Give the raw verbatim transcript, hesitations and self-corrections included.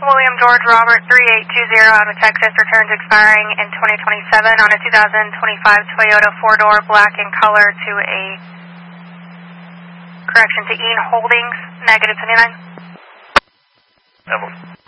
William George Robert three eight two zero out of Texas, returns expiring in twenty twenty-seven on a two thousand twenty-five Toyota four-door black in color to a, correction, to Ean Holdings, negative seventy-nine. Evelyn.